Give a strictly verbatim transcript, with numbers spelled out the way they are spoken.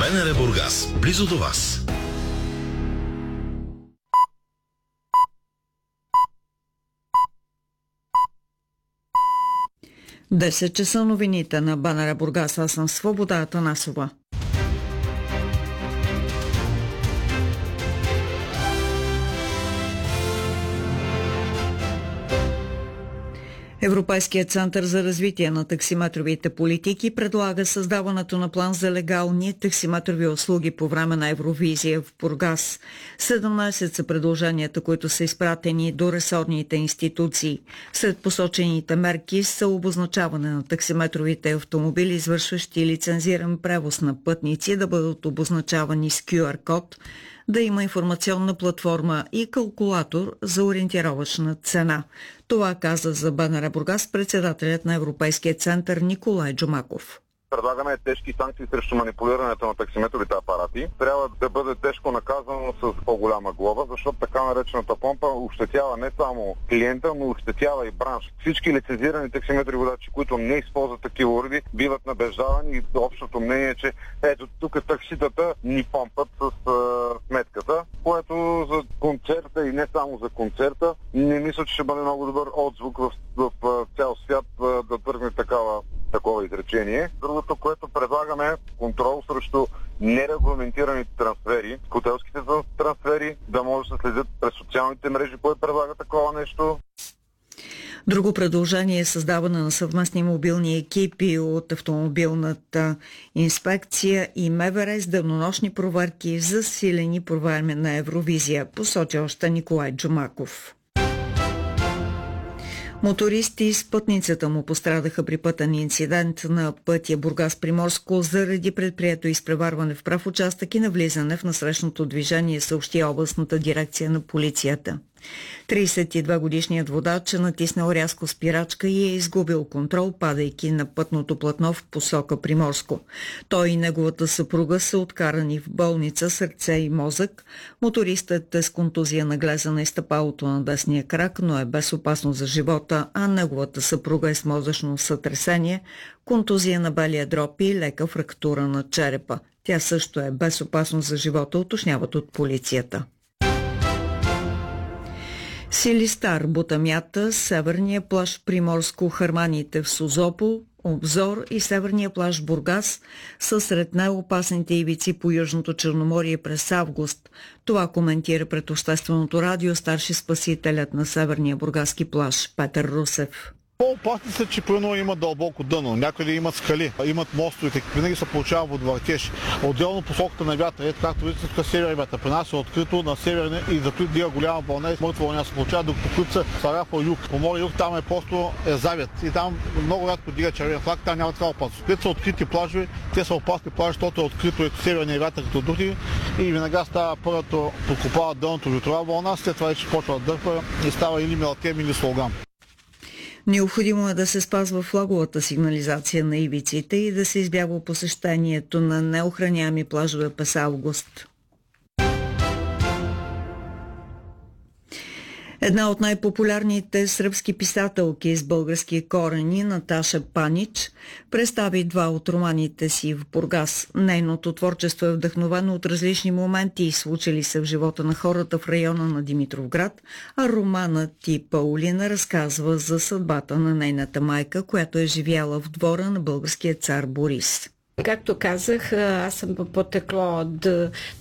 БНР Бургас, близо до вас. десет часа новините на БНР Бургас. Аз съм Свобода Атанасова. Европейският център за развитие на таксиметровите политики предлага създаването на план за легални таксиметрови услуги по време на Евровизия в Бургас. седемнайсет са предложенията, които са изпратени до ресорните институции. Сред посочените мерки са обозначаване на таксиметровите автомобили, извършващи лицензиран превоз на пътници, да бъдат обозначавани с кю ар код, да има информационна платформа и калкулатор за ориентировъчна цена. Това каза за БНР Бургас председателят на Европейския център Николай Джумаков. Предлагаме тежки санкции срещу манипулирането на таксиметровите апарати. Трябва да бъде тежко наказано с по-голяма глоба, защото така наречената помпа ощетява не само клиента, но ощетява и бранш. Всички лицензирани таксиметрови водачи, които не използват такива уреди, биват набеждавани и общото мнение е, че ето тук такситата ни помпат с а, сметката, което за концерта и не само за концерта, не мисля, че ще бъде много добър отзвук в, в, в цял свят а, да тръгне такава такова изречение. Другото, което предлагаме, контрол срещу нерегламентираните трансфери, хотелските трансфери, да може да се следят през социалните мрежи, кой предлага такова нещо. Друго предложение е създаване на съвместни мобилни екипи от автомобилната инспекция и МВР с денонощни проверки за засилени по време на Евровизия, посочи още Николай Джумаков. Мотористи с пътницата му пострадаха при пътен инцидент на пътя Бургас-Приморско заради предприето изпреварване в прав участък и навлизане в насрещното движение, съобщи областната дирекция на полицията. трийсет и две годишният водач е натиснал рязко спирачка и е изгубил контрол, падайки на пътното платно в посока Приморско. Той и неговата съпруга са откарани в болница сърце и мозък. Мотористът е с контузия на глезена и стъпалото на десния крак, но е без опасност за живота, а неговата съпруга е с мозъчно сътресение, контузия на белия дроб и лека фрактура на черепа. Тя също е без опасност за живота, уточняват от полицията. Силистар, Бутамята, Северния плаж Приморско, Харманиите в Созопол, Обзор и Северния плаж Бургас са сред най-опасните ивици по Южното Черноморие през август. Това коментира пред Общественото радио старши спасителят на Северния бургаски плаж Петър Русев. По-опасни са, че примерно има дълбоко дъно, някъде имат скали, имат мостовете, винаги се получава водовъртеж. Отделно посоката на вятъра, ето както виждате, тук северен вятър, при нас е открито на северни и зато дига голяма вълна и мъртва вълна се получава, докато които са Сарафа юг. По море юг там е просто е завет и там много рядко дига червен флаг, там няма такава опасност. Където са открити плажове, те са опасни плажи, защото е открито е северния вятър като духи и веднага става първото подкопава дъното ветрова вълна, след това вече почва да дърпа и става или мелтем или слоган. Необходимо е да се спазва флаговата сигнализация на ивиците и да се избягва посещението на неохраняеми плажове през август. Една от най-популярните сръбски писателки с български корени, Наташа Панич, представи два от романите си в Бургас. Нейното творчество е вдъхновено от различни моменти и случили се в живота на хората в района на Димитровград, а романът ти Паулина разказва за съдбата на нейната майка, която е живяла в двора на българския цар Борис. Както казах, аз съм потекло от